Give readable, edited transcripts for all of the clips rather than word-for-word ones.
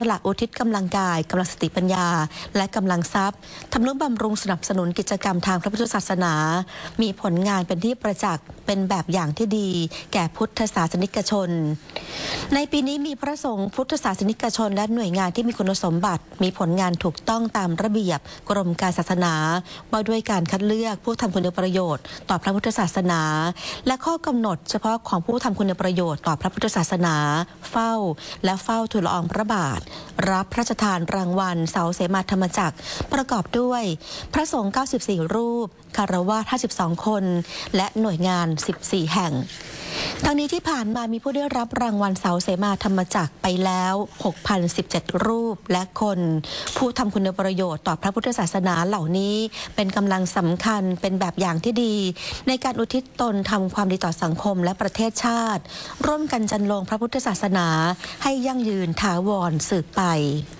ละอุทิศกำลังกายกำลังสติปัญญาและกำลังทรัพย์ทำนุบำรุงสนับสนุนกิจกรรมทางพระพุทธศาสนามีผลงานเป็นที่ประจักษ์เป็นแบบอย่างที่ดีแก่พุทธศาสนิกชนในปีนี้มีพระสงฆ์พุทธศาสนิกชนและหน่วยงานที่มีคุณสมบัติมีผลงานถูกต้องตามระเบียบกรมการศาสนาว่าด้วยการคัดเลือกผู้ทำคุณประโยชน์ต่อพระพุทธศาสนาและข้อกำหนดเฉพาะของผู้ทำคุณประโยชน์ต่อพระพุทธศาสนาเฝ้าและเฝ้าทูลละอองพระบาทรับพระราชทานรางวัลเสาเสมาธรรมจักรประกอบด้วยพระสงฆ์94รูปคารวะ52คนและหน่วยงาน14แห่งทั้งนี้ที่ผ่านมามีผู้ได้รับรางวัลเสาเสมาธรรมจักรไปแล้ว 6,017 รูปและคนผู้ทำคุณประโยชน์ต่อพระพุทธศาสนาเหล่านี้เป็นกำลังสำคัญเป็นแบบอย่างที่ดีในการอุทิศตนทำความดีต่อสังคมและประเทศชาติร่วมกันจันลงพระพุทธศาสนาให้ยั่งยืนถาวรสืบไป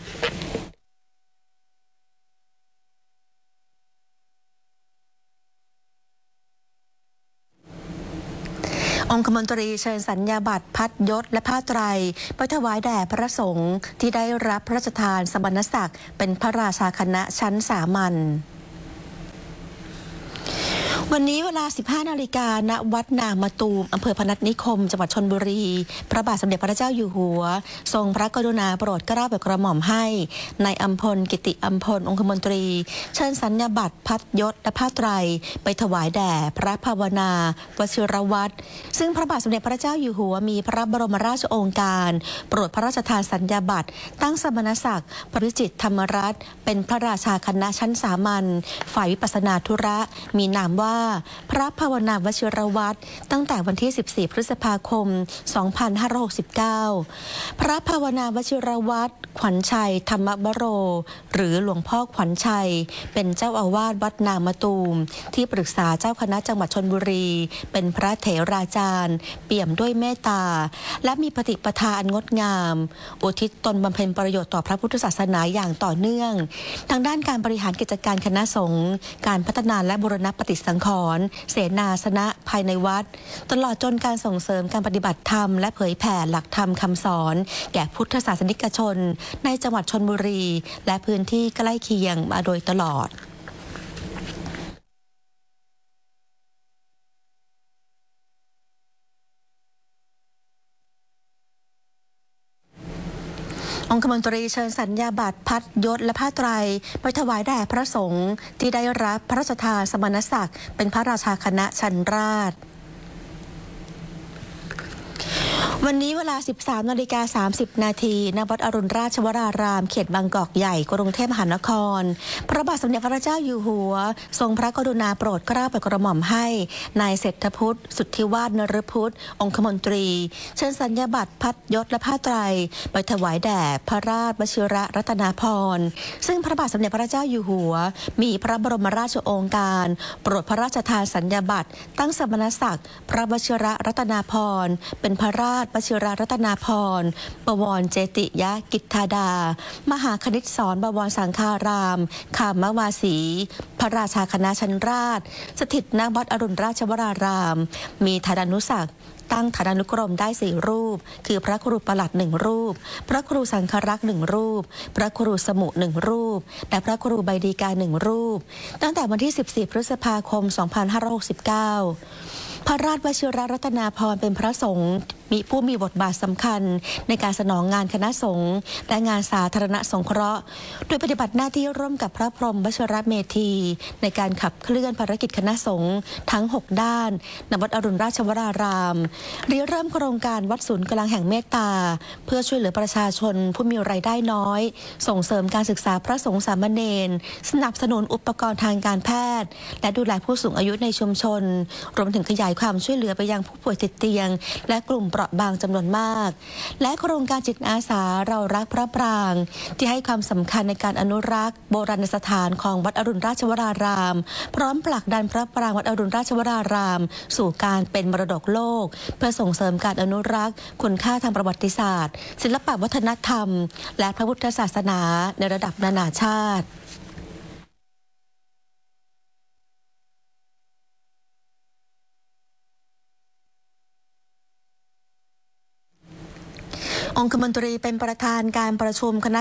องคมนตรีเชิญสัญญาบัตรพัดยศและผ้าไตรไปถวายแด่พระสงฆ์ที่ได้รับพระราชทานสมณศักดิ์เป็นพระราชาคณะชั้นสามัญวันนี้เวลา 15 นาฬิกาณ วัดนางมะตูมอำเภอพนัสนิคมจังหวัดชลบุรีพระบาทสมเด็จพระเจ้าอยู่หัวทรงพระกรุณาโปรดเกล้าโปรดกระหม่อมให้นายอัมพลกิติอัมพลองคมนตรีเชิญสัญญาบัตรพัดยศและผ้าไตรไปถวายแด่พระภาวนาวชิรวัตรซึ่งพระบาทสมเด็จพระเจ้าอยู่หัวมีพระบรมราชโองการโปรดพระราชทานสัญญาบัตรตั้งสมณศักดิ์ปริจิตรธรรมรัตน์เป็นพระราชาคณะชั้นสามัญฝ่ายวิปัสสนาธุระมีนามว่าพระภาวนาวชิรวัตรตั้งแต่วันที่ 14 พฤษภาคม 2569 พระภาวนาวชิรวัตรขวัญชัยธรรมบโรหรือหลวงพ่อขวัญชัยเป็นเจ้าอาวาสวัดนางมะตูมที่ปรึกษาเจ้าคณะจังหวัดชลบุรีเป็นพระเถราจารย์เปี่ยมด้วยเมตตาและมีปฏิปทาอันงดงามอุทิศตนบำเพ็ญประโยชน์ต่อพระพุทธศาสนาอย่างต่อเนื่องทางด้านการบริหารกิจการคณะสงฆ์การพัฒนาและบูรณปฏิสังขรณ์เสนาสนะภายในวัดตลอดจนการส่งเสริมการปฏิบัติธรรมและเผยแผ่หลักธรรมคำสอนแก่พุทธศาสนิกชนในจังหวัดชลบุรีและพื้นที่ใกล้เคียงมาโดยตลอดองคมนตรีเชิญสัญญาบัตรพัดยศและผ้าไตรไปถวายแด่พระสงฆ์ที่ได้รับพระราชทานสมณศักดิ์เป็นพระราชาคณะชั้นราชวันนี้เวลา 13:30 นาทีณ วัดอรุณราชวรารามเขตบางกอกใหญ่กรุงเทพมหานครพระบาทสมเด็จพระเจ้าอยู่หัวทรงพระกรุณาโปรดเกล้าโปรดกระหม่อมให้นายเศรษฐพุทธสุทธิวาฒนฤพุทธองคมนตรีเชิญสัญญาบัตรพัดยศและผ้าไตรไปถวายแด่พระราชวชิรรัตนาภรณ์ซึ่งพระบาทสมเด็จพระเจ้าอยู่หัวมีพระบรมราชโองการโปรดพระราชทานสัญญาบัตรตั้งสมณศักดิ์พระวชิรรัตนาภรณ์เป็นพระราชวชิรรัตนาภรณ์บวรเจติยกิตธาดามหาคณิตสอนบวรสังฆารามคามวาสีพระราชาคณะชั้นราชสถิตณ วัดอรุณราชวรารามมีฐานานุศักดิ์ตั้งฐานานุกรมได้4รูปคือพระครูประหลัด1รูปพระครูสังฆรักษ์1รูปพระครูสมุ1รูปและพระครูใบดีกา1รูปตั้งแต่วันที่ 14 พฤษภาคม 2569 พระราชวชิรรัตนาภรณ์เป็นพระสงฆ์มีผู้มีบทบาทสำคัญในการสนองงานคณะสงฆ์และงานสาธารณสงเคราะห์โดยปฏิบัติหน้าที่ร่วมกับพระพรหมวชิรเมธีในการขับเคลื่อนภารกิจคณะสงฆ์ทั้ง6ด้านณ วัดอรุณราชวรารามริเริ่มโครงการวัดศูนย์กลางแห่งเมตตาเพื่อช่วยเหลือประชาชนผู้มีรายได้น้อยส่งเสริมการศึกษาพระสงฆ์สามเณรสนับสนุนอุปกรณ์ทางการแพทย์และดูแลผู้สูงอายุในชุมชนรวมถึงขยายความช่วยเหลือไปยังผู้ป่วยติดเตียงและกลุ่มเปราะบางจำนวนมากและโครงการจิตอาสาเรารักพระปรางที่ให้ความสำคัญในการอนุรักษ์โบราณสถานของวัดอรุณราชวรารามพร้อมผลักดันพระปรางวัดอรุณราชวรารามสู่การเป็นมรดกโลกเพื่อส่งเสริมการอนุรักษ์คุณค่าทางประวัติศาสตร์ศิลปวัฒนธรรมและพระพุทธศาสนาในระดับนานาชาติ อองคมนตรีเป็นประธานการประชุมคณะ